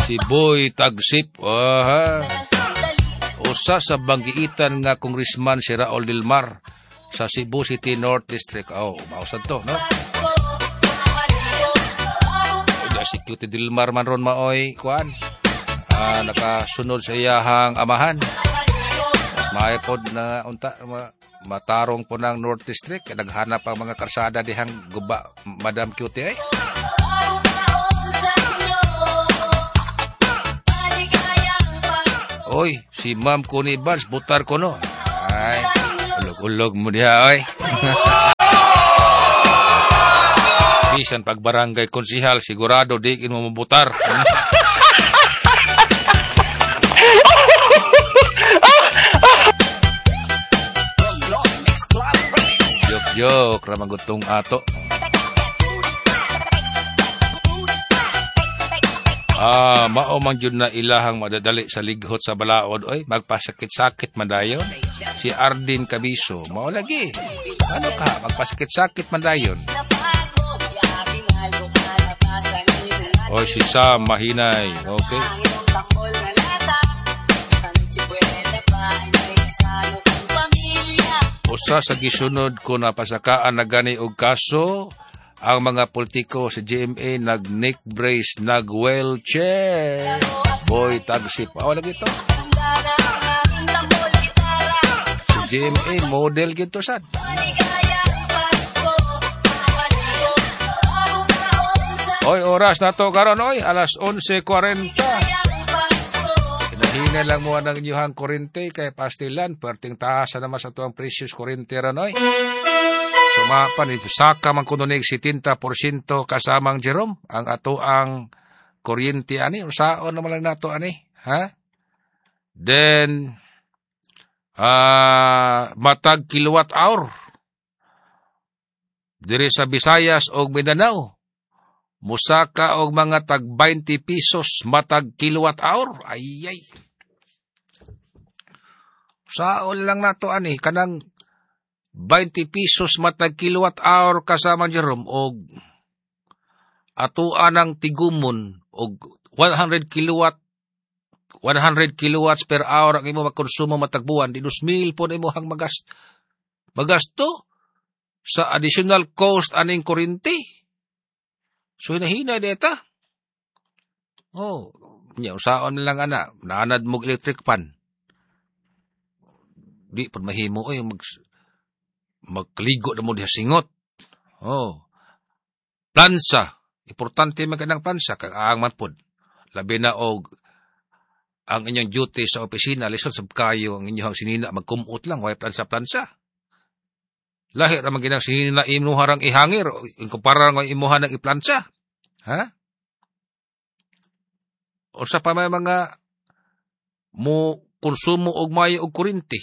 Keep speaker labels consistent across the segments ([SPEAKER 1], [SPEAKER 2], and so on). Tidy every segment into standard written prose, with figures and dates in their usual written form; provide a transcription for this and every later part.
[SPEAKER 1] Si Boy Tagsip. Usa sa banggiitan nga congressman si Raul Dilmar sa Cebu City North District. Mausan to, no? Si Cutie Dilmar man ron maoy, kuan. Nakasunod sa iyahang amahan. Maipod na unta, matarong po ng North District. Naghanap ang mga karsada dihang guba, Madam Cutie, Oy, si Ma'am Connie Bans, butar ko no. Ay, ulog-ulog mo diha, oy. Bisan pag barangay konsihal, sigurado di mo mabutar. Joke, ramagutong ato. Mao man yun na ilahang madadali sa lighot sa balaod. Oy, magpasakit-sakit mandayon. Si Ardin Cabiso, mao lagi. Ano ka, magpasakit-sakit mandayon. Oy, si Sam Mahinay, okay. Usa sa gisunod ko na pasakaan na gani og kaso, ang mga politiko sa GMA nag-neck brace, nag-wheelchair. Boy Tagsip. Lagi ito. Sa GMA, model gito sad. Oy, oras na to karon, oy. Alas 11:40. Hinahina lang mo ang inyong kurente kay pastilan. Perting taas na mas ato ang precious kurente ron, oy. Sumapan, saka man kununig 70% kasamang Jerome, ang ato ang kuryente ani, usaon naman lang nato ani, ha? Then, matag kilowatt hour, diri sa Visayas o Mindanao, musaka og mga tag 20 pesos matag kilowatt hour, ay. Usaon lang nato ani, kanang 20 pesos matag kilowatt hour kasama Jerome og atuan ang tigumon og 100 kilowatts per hour ang imo makonsumo matag buwan. Di 2,000 po imo hang magasto sa additional cost aning kuryente. So hinahina deta. Usaon lang ana, naanad mo electric fan. Di pud mahimo magkaligo na mo diha singot. Plansa. Importante magandang plansa. Kaang man pod. Labi na og ang inyong duty sa opisina, lisod sab kayo ang inyong sinina, magkumot lang, way plansa. Lahi ra maginang sinina imuharang ihangir, kumpara nga imuhan ng iplansa. Ha? O sa pa may mga mo konsumo og mayo og kuryente.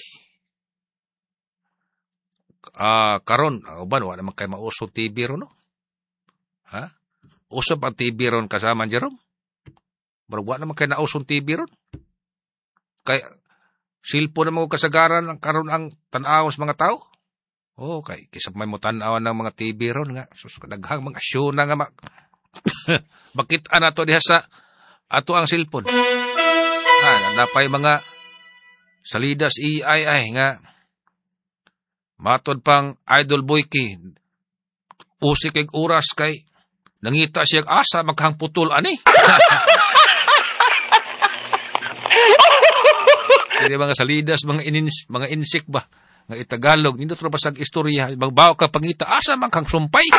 [SPEAKER 1] Karon, wala naman kayo mauso TV ron, no? Ha? Usap ang TV ron kasama, Jerome? Pero wala naman kayo nausong TV ron. Kaya, silpo naman kasagaran ang karon ang tanaw sa mga tao. Okay, kisap may mo tanawan ng mga TV ron nga. Sus, daghang mga show na nga makita na to diha sa ato ang silpon. Napay mga salidas EII nga matod pang Idol Boyki, usik kay oras kay nangita siya asa maghang putol ani. Kaya mga salidas, mga insik ba nga itagalog, nindot ra basag istorya, magbaw ka pangita asa maghang sumpay.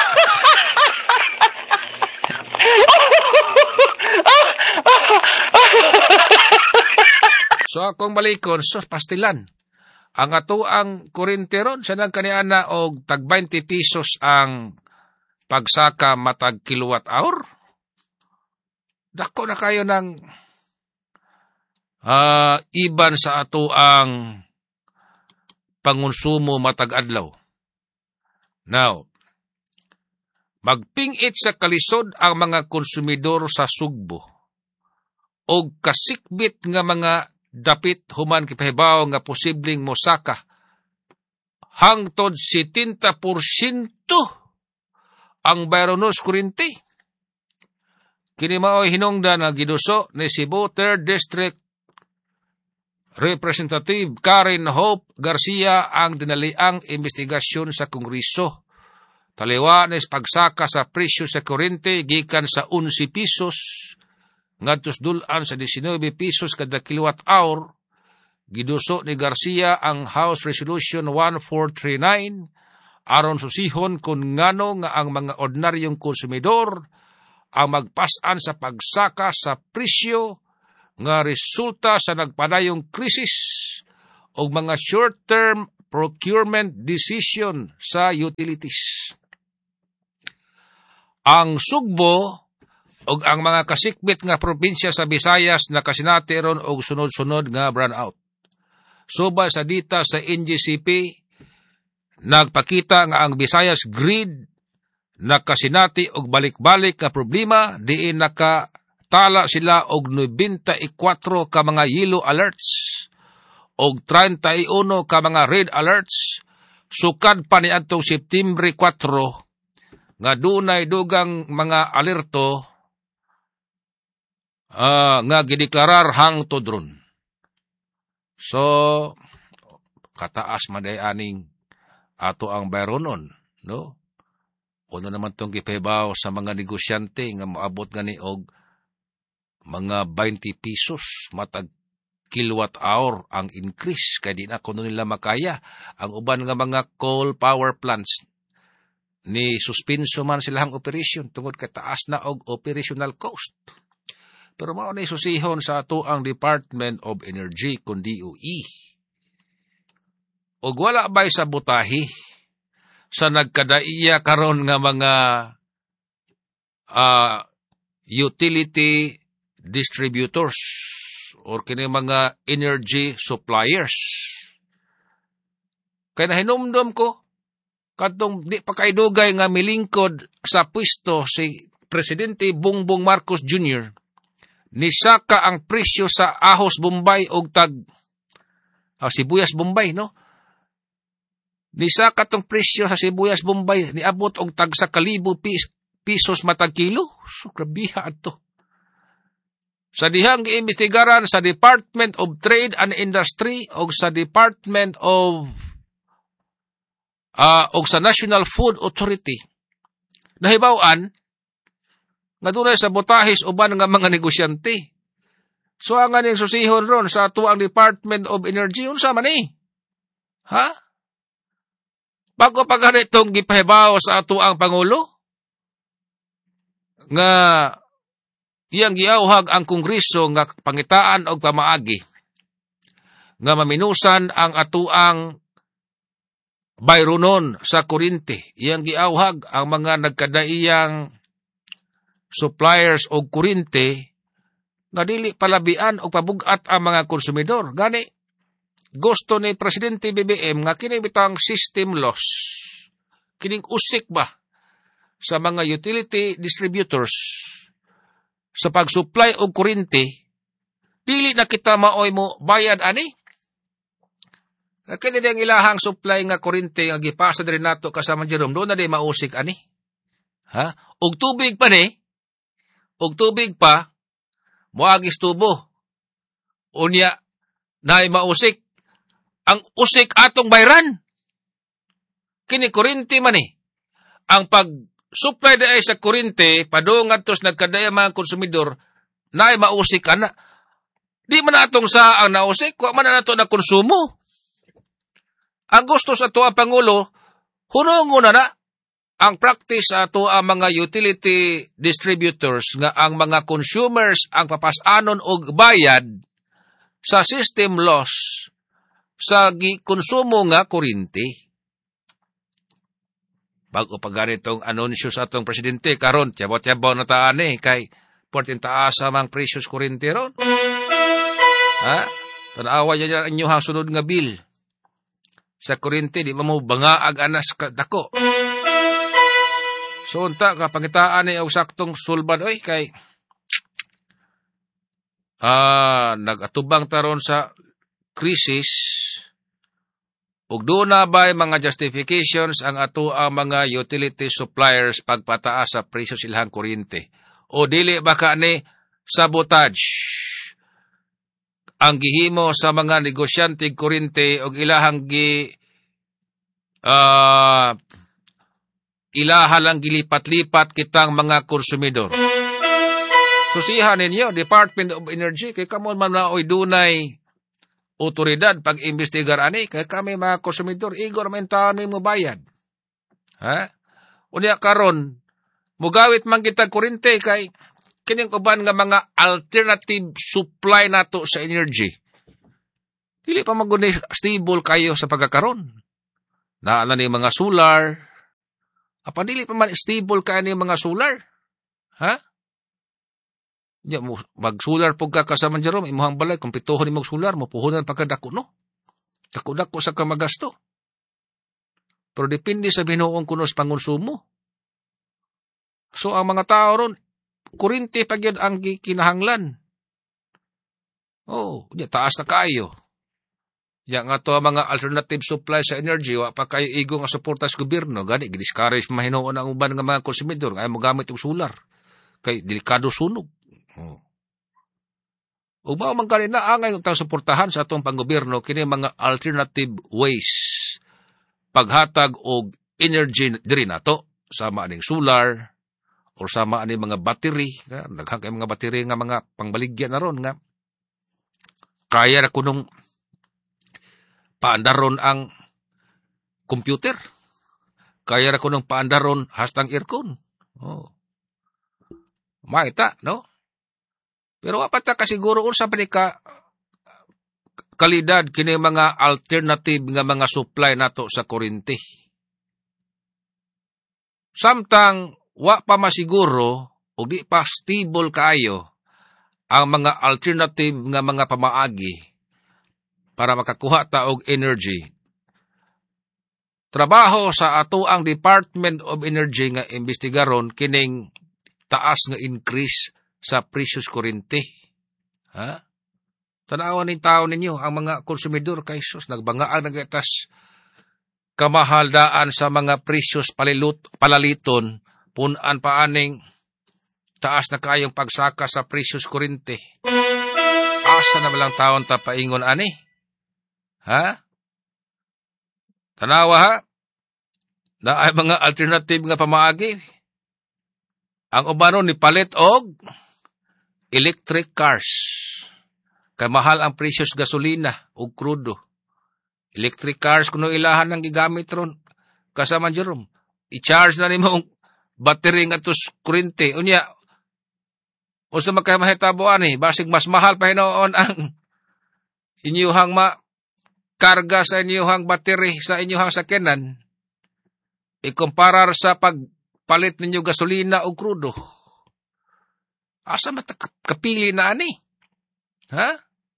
[SPEAKER 1] So akong balikon, so pastilan. Ang ato ang kuryente ron, siya nang kaniana og tag 20 pesos ang pagsaka matag kilowatt hour. Dako na kayo ng iban sa ato ang pangonsumo matag adlaw. Now, magpingit sa kalisod ang mga konsumidor sa Sugbo og kasikbit nga mga dapit human kipahibaw nga posibleng mosaka hangtod 70% ang bayronos kuryente. Kini mao'y hinungdan nga giduso ni Cebu 3rd District Representative Karen Hope Garcia ang dinaliang investigasyon sa Kongreso. Taliwa ni pagsaka sa presyo sa kuryente gikan sa 11 pesos ngadtos dulan sa 19 pesos kada kilowatt hour. Giduso ni Garcia ang House Resolution 1439 aron susihon kung ngano nga ang mga ordinaryong konsumidor ang magpasan sa pagsaka sa presyo nga resulta sa nagpadayong krisis o mga short-term procurement decision sa utilities. Ang Sugbo o ang mga kasikbit nga probinsya sa Visayas nakasinati ron og sunod-sunod nga brownout. Subay sa dita sa NGCP, nagpakita nga ang Visayas grid nakasinati og balik-balik ka problema diin nakatala sila og 94 ka mga yellow alerts og 31 ka mga red alerts sukad pa niadtong September 4 nga dunay dugang mga alerto nga gideklarar hangtod ron. So kataas man day aning ato ang bayronon, no? Una naman itong gipebaw sa mga negosyante nga maabot gani og mga 20 pesos matag kilowatt hour ang increase kay di na kuno nila makaya. Ang uban nga mga coal power plants ni suspenso man silang operation tungod kay taas na og operational cost. Pero mao ni susihon sa ato ang Department of Energy kun DOE. Og wala bay sa butahi sa nagkadaiya karon nga mga utility distributors or kini mga energy suppliers. Kaya nahinumdum ko, katong di pa kaidugay nga milingkod sa pwesto si Presidente Bongbong Marcos Jr., nisaka ang presyo sa ahos Bombay o sibuyas Bombay, no? Nisaka tong presyo sa sibuyas Bombay, niabot og tag sa 1,000 pesos matag kilo. So, grabiha ato. Sa dihang giimbestigaran sa Department of Trade and Industry o sa Department of o sa National Food Authority, nahibaw-an nga dunay sabotahis uban nga mga negosyante. So, ang aning susihon ron sa ato ang Department of Energy, unsa man eh? Ha? Bago pa ganitong gipahibaw sa ato ang Pangulo, nga iyang giauhag ang Kongreso nga pangitaan og pamaagi, nga maminusan ang ato ang bayronon sa kuryente. Iyang giauhag ang mga nagkadaiyang suppliers og kuryente nga dili palabian og pabugat ang mga konsumidor. Gani, gusto ni Presidente BBM nga kini bitang system loss, kining usik ba sa mga utility distributors sa pag-supply og kuryente, dili na kita maoy mo bayad ani. Kini ang ilahang supply nga kuryente nga gipasa diri nato kasama Jerome, doon na di mausik ani. Ha? Og tubig pa ni, og tubig pa, moagis tubo. Unya, naay mausik. Ang usik atong bayran. Kini kuryente man eh. Ang pag-supply na ay sa kuryente, padung atos nagkadaya mga konsumidor, naay mausik ana. Di man atong sa ang nausik, wa man na nato na konsumo. Ang gusto sa ato ang Pangulo, hunungo na ang practice sa ato ang mga utility distributors nga ang mga consumers ang papasanon og bayad sa system loss sa konsumo nga kuryente. Bago pa ganitong anunsyo sa atong presidente, karon tiyabo-tiyabo na taan kay portin taas ang presyo sa kuryente ron. Ha? Tanawa niya ang inyong sunod nga bill. Sa kuryente, di ba mo bangaag anas dako. So, unta, kapangitaan og saktong sulbad, kay nag-atubang taron sa krisis. Ug doon na ba mga justifications ang ato ang mga utility suppliers pagpataas sa presyo silang kuryente? o dili baka ni sabotage ang gihimo sa mga negosyante kuryente o ilahang ilaha lang gilipat-lipat kitang mga konsumidor. Susihan ninyo, Department of Energy, kay kamo man na oy dunay otoridad pag-imbestigar ani, kay kami mga konsumidor, igor man taon mo bayad. Ha? Unya karon, mugawit man kita kuryente kay kining uban nga mga alternative supply nato sa energy. Dili pa maguni stable kayo sa pagkakaron. Naala ni mga solar. Apa dili pa man stable kayo ni mga solar? Ha? Ya mo mag-solar pug ka kasama Jerome imong balay kung pituhon imong solar mo puhunan pagkadako no. Dako-dako sa kamagasto. Pero depende sa binuong kuno sa pangonsumo. So ang mga tao ron kuryente pa gyud ang kinahanglan. Oh, ya taas na kayo. Ya nga to mga alternative supply sa energy wa pa kayo igo nga suporta sa gobyerno gani gi-discourage mahinuon ang uban nga mga konsumidor nga mogamit og solar kay delikado sunog. Oh. Ubaw man kanina angay tang suportahan sa atong panggobyerno kini mga alternative ways paghatag og energy diri nato sama aning solar o sama aning mga battery daghang kay mga battery nga mga pangbaligya na ron nga kaya na kunong paandaron ang computer kaya na kunong paandaron hastang aircon. Oh. Maita, no? Pero wapat ta kasiguro unsa pa ni kalidad kini mga alternative nga mga supply nato sa kuryente. Samtang wa pa masiguro o di pa stable kaayo ang mga alternative nga mga pamaagi para makakuha ta og energy. Trabaho sa ato ang Department of Energy nga imbestigaron kining taas nga increase sa presyos kuryente. Ha? Tanawan ng tao ninyo, ang mga konsumidor kay sus, nagbangaan nagatas kamahaldaan sa mga presyos palaliton, punan pa aning taas na kayong pagsaka sa presyos kuryente. Asa na malang taon tapaingon ani? Ha? Tanawa ha? Na ay mga alternative nga pamaagi. Ang ubano ni palit og electric cars. Kay mahal ang presyos gasolina o krudo. Electric cars kuno ilahan ng gigamit ron. Kasama Jerome. I-charge na nimo ang battery nga tos kuryente. Unya, o sa magkamahitabo ani, basig mas mahal pa hinoon ang inyuhang karga sa inyuhang battery sa inyuhang sakyanan. Ikumparar sa pagpalit ninyo gasolina o krudo. Asa kapili na ani? Ha?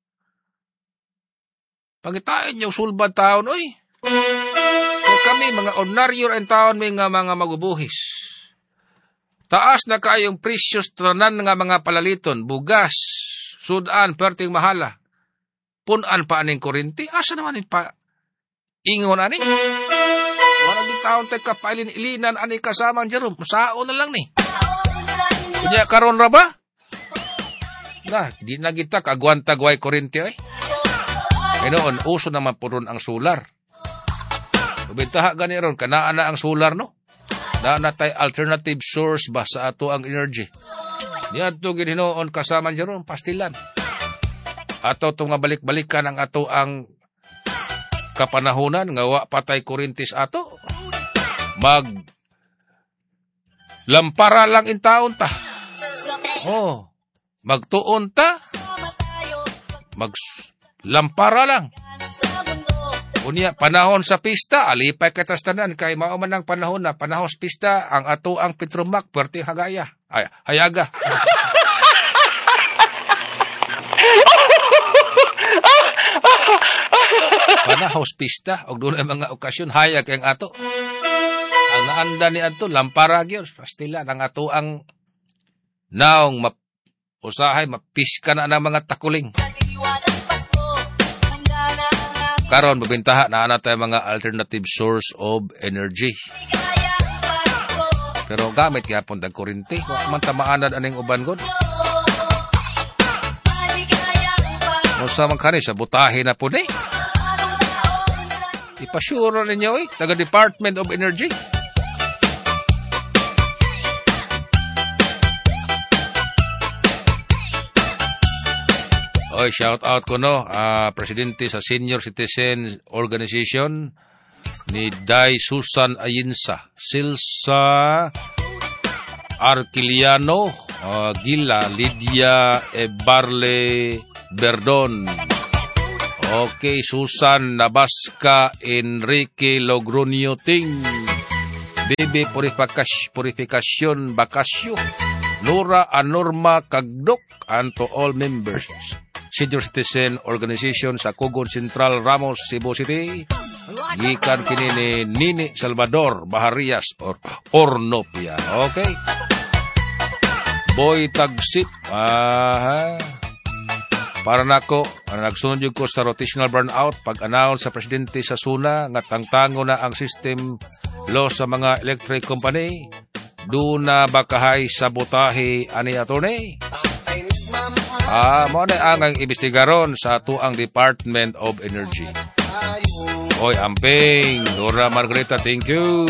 [SPEAKER 1] Pangitain yung sulbad taon, oy. So kami, mga ordinaryo ang taon, may nga mga magubuhis. Taas na kayong presyos tanan nga mga palaliton, bugas, sudan, perting mahala. Punan pa aning kuryente. Asa naman yung ingon ani? Warang di taon tayo kapailin-ilinan ani kasama Jerome. Sao na lang ni. Kunya karon ra ba? Na, di na kita kagwantagway kuryente ay. Noon, uso naman po ron ang solar. Kubintaha gani ron, kanaan na ang solar, no? Na natay alternative source ba sa ato ang energy. Yan ito gininoon kasama Jerome, pastilan. Ato itong balik-balikan ang ato ang kapanahunan, nga wa patay kurintis ato. Lampara lang in taon ta. Oh, magtuon ta. Lampara lang. Unya, panahon sa pista, alipay katastanan, kay mauman ang panahon na panahon sa pista, ang ato ang Petromac, puwerte hagaya. Ay, hayaga. Panahon sa pista, o doon ay mga okasyon, hayag ang ato. Ang naanda ni ato, lampara gyud pastilan, ang ato ang naong usahay, mapiska na ng mga takuling. Karon mabintaha na tayo mga alternative source of energy. Pero gamit gyapon tag kuryente. Wa man tamaanad aning uban gud. Usa man kani sa butahe na pud eh. Ipasure ninyo taga Department of Energy. Oy, shout out ko no, presidente sa Senior Citizen Organization ni Day Susan Ayinsa, Silsa Arquiliano, Gila, Lydia Ebarle Berdon. Okay, Susan Nabasca, Enrique Logronio Ting, Bebe Purificacion Bacasio, Nora Anorma Kagdok, and to all members. Senior Citizen Organization sa Cogon Central, Ramos, Cebu City. Gikan kini ni Nini Salvador Baharias or Ornopia. Okay. Boy Tagsip. Para nako, nagsunod yung ko sa rotational burnout pag-announce sa presidente sa SUNA nga tangtango na ang system law sa mga electric company. Doon na bakahay sabotahe ani attorney. Mo na ang imbestigaron sa tuang Department of Energy. Oy, amping, Dora Margarita, thank you.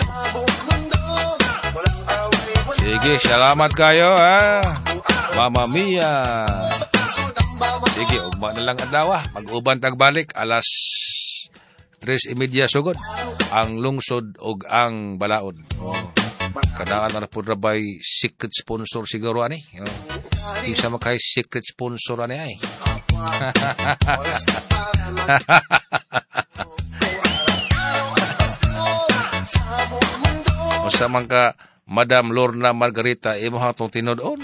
[SPEAKER 1] Sige, salamat kayo, ha. Mama Mia. Sige, ugma na lang adlaw, mag-uban tagbalik, alas 3:30 sugod. Ang lungsod og ang balaod. Kadaan na po rabay secret sponsor siguro ani. Isa makay secret sponsor ani ay. Usa man ka Madam Lorna Margarita imo hatong tinud-on.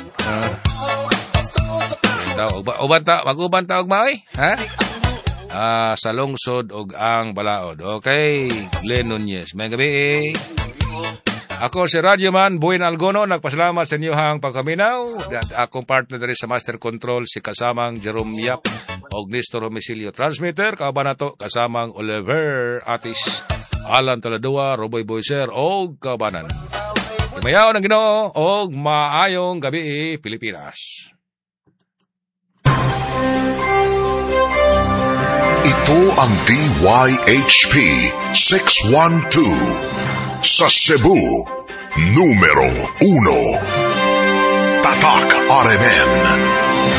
[SPEAKER 1] Uban ta, mag-uban ta og maoy, ha? Sa lungsod og ang balaod. Okay, Glenn Nunez. May gabi. Ako si Radio Man, Buin Algono, nagpasalamat sa inyohang pagkaminaw. Akong partner diri sa Master Control, si kasamang Jerome Yap, og Nestor Homicilio Transmitter, kauban nato kasamang Oliver Atis, Alan Taladua, Roboy Boyser, og kaubanan. Imayaw ng Ginoo, og maayong gabi, Pilipinas.
[SPEAKER 2] Ito ang DYHP 612. Sa Cebu, numero 1. Tatak RMN.